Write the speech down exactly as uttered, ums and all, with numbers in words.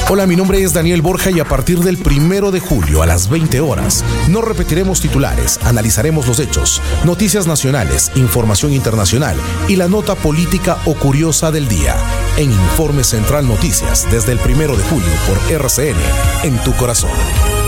Hola, mi nombre es Daniel Borja y a partir del primero de julio a las veinte horas no repetiremos titulares, analizaremos los hechos, noticias nacionales, información internacional y la nota política o curiosa del día en Informe Central Noticias desde el primero de julio por R C N en tu corazón.